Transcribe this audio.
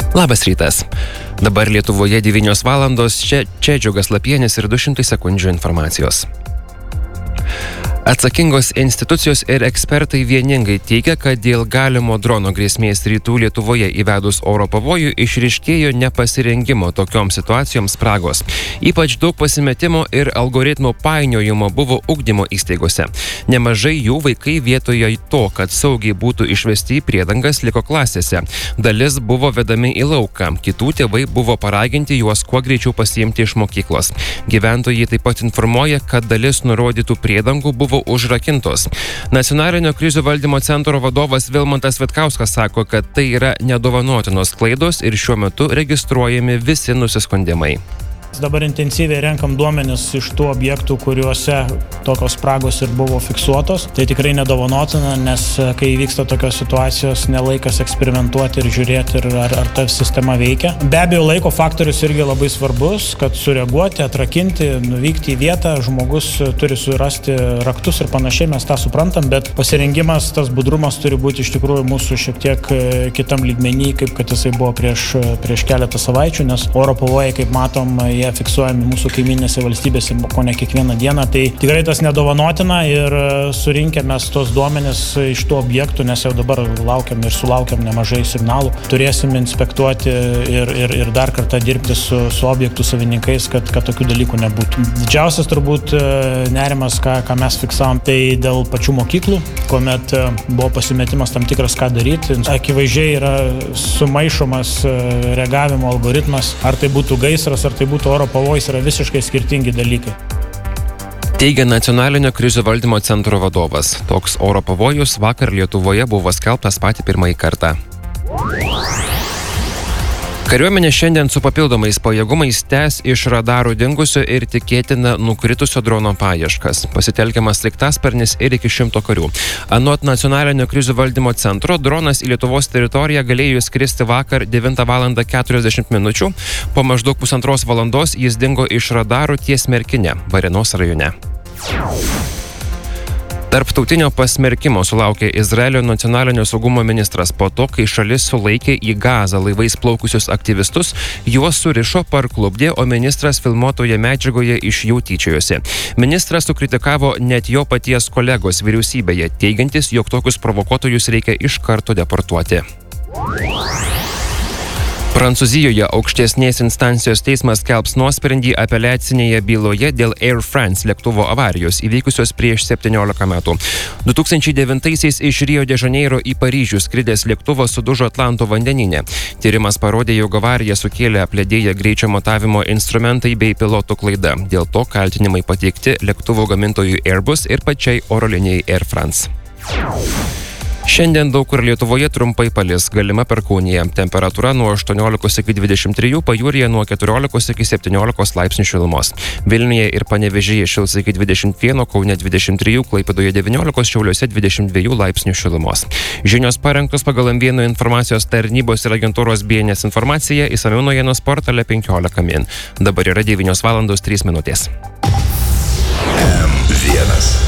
Labas rytas. Dabar Lietuvoje 9 valandos, čia Džiugas Lapienis ir 200 sekundžių informacijos. Atsakingos institucijos ir ekspertai vieningai teigia, kad dėl galimo drono grėsmės rytų Lietuvoje įvedus oro pavojų išryškėjo nepasirengimo tokioms situacijoms spragos. Ypač daug pasimetimo ir algoritmų painiojimo buvo ugdymo įstaigose. Nemažai jų vaikai vietoje to, kad saugiai būtų išvesti į priedangas, liko klasėse. Dalis buvo vedami į lauką, kitų tėvai buvo paraginti juos kuo greičiau pasiimti iš mokyklos. Gyventojai taip pat informuoja, kad dalis nurodytų priedangų buvo užrakintos. Nacionalinio krizių valdymo centro vadovas Vilmantas Vitkauskas sako, kad tai yra nedovanotinos klaidos ir šiuo metu registruojami visi nusiskundimai. Dabar intensyviai renkam duomenis iš tų objektų, kuriuose tokios spragos ir buvo fiksuotos. Tai tikrai nedovanotina, nes kai vyksta tokios situacijos, nelaikas eksperimentuoti ir žiūrėti, ar ta sistema veikia. Be abejo, laiko faktorius irgi labai svarbus, kad sureaguoti, atrakinti, nuvykti į vietą, žmogus turi surasti raktus ir panašiai, mes tą suprantam, bet pasirengimas, tas budrumas turi būti iš tikrųjų mūsų šiek tiek kitam lygmenį, kaip kad jisai buvo prieš keletą savaičių, nes oro pavojai, kaip matom, jie fiksuojami mūsų kaiminėse valstybėse kone kiekvieną dieną. Tai tikrai tas nedovanotina ir surinkę mes tos duomenis iš tų objektų, nes jau dabar laukiam ir sulaukiam nemažai signalų. Turėsim inspektuoti ir dar kartą dirbti su objektų savininkais, kad tokių dalykų nebūtų. Didžiausias turbūt nerimas, ką mes fiksavom, tai dėl pačių mokyklų, kuomet buvo pasimetimas tam tikras, ką daryti. Akivaizdžiai yra sumaišomas reagavimo algoritmas, ar tai būtų gaisras, ar tai būtų oro pavojus, yra visiškai skirtingi dalykai. Teigia Nacionalinio krizių valdymo centro vadovas. Toks oro pavojus vakar Lietuvoje buvo skelbtas patį pirmąjį kartą. Kariuomenė šiandien su papildomais pajėgumais tęs iš radarų dingusio ir tikėtina nukritusio drono paieškas. Pasitelkiamas sraigtasparnis ir iki 100 karių. Anot Nacionalinio krizių valdymo centro, dronas į Lietuvos teritoriją galėjo skristi vakar 9:40 min. Po maždaug 1,5 valandos jis dingo iš radarų ties Merkine, Varėnos rajone. Tarptautinio pasmerkimo sulaukė Izraelio nacionalinio saugumo ministras po to, kai šalis sulaikė į Gazą laivais plaukusius aktyvistus, juos surišo, parklupdė, o ministras filmuotoje medžiagoje iš jų tyčiojosi. Ministras sukritikavo net jo paties kolegos vyriausybėje, teigiantis, jog tokius provokuotojus reikia iš karto deportuoti. Prancūzijoje aukštesnės instancijos teismas skelbs nuosprendį apeliacinėje byloje dėl Air France lėktuvo avarijos įvykusios prieš 17 metų. 2009-aisiais iš Rio de Žaneiro į Paryžių skridęs lėktuvas sudužo Atlanto vandenyne. Tyrimas parodė, jog avariją sukėlė apledėję greičio matavimo instrumentai bei pilotų klaida. Dėl to kaltinimai pateikti lėktuvo gamintojui Airbus ir pačiai oro linijai Air France. Šiandien daug kur Lietuvoje trumpai palis, galima perkūnija. Temperatūra nuo 18 iki 23, pajūryje nuo 14 iki 17 laipsnių šilumos. Vilniuje ir Panevėžyje šils iki 21, Kaune 23, Klaipėdoje 19, Šiauliuose 22 laipsnių šilumos. Žinios parengtos pagal M1 informacijos tarnybos ir agentūros BNS informaciją, išsamiau naujienų portale 15 min. Dabar yra 9:03 min. M1.